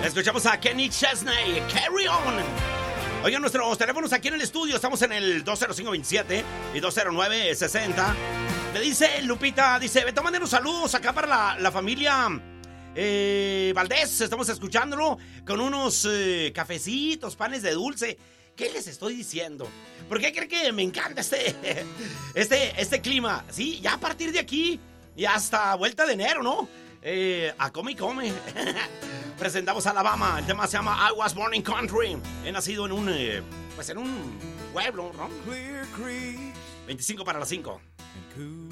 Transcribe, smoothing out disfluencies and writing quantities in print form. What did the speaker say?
Escuchamos a Kenny Chesney, Carry On. Oigan, nuestros teléfonos aquí en el estudio, estamos en el 205-27 y 209-60. Me dice Lupita, dice, Beto, mándenos saludos acá para la familia Valdés. Estamos escuchándolo con unos cafecitos, panes de dulce. ¿Qué les estoy diciendo? ¿Por qué creen que me encanta este clima? Sí, ya a partir de aquí y hasta vuelta de enero, ¿no? A come y come. Presentamos a Alabama. El tema se llama I Was Born in Country. He nacido en un pueblo, ¿no? 25 para las 5.